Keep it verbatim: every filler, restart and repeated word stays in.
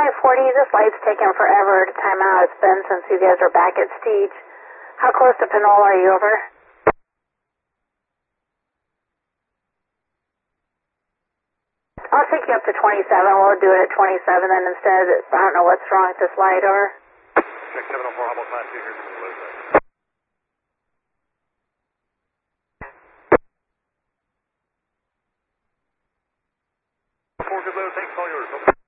five forty, this light's taking forever to time out. It's been since you guys are back at Stige. How close to Panola are you, over? I'll take you up to twenty-seven. We'll do it at twenty-seven then instead. I don't know what's wrong with this light, over. Check seven oh four, how about class two here? Four, good load, thanks, all yours.